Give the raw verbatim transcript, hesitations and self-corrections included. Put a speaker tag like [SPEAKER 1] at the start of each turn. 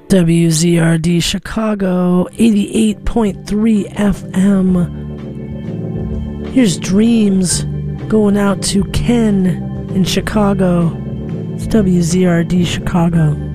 [SPEAKER 1] W Z R D Chicago, eighty-eight point three F M. Here's Dreams going out to Ken in Chicago. It's W Z R D Chicago.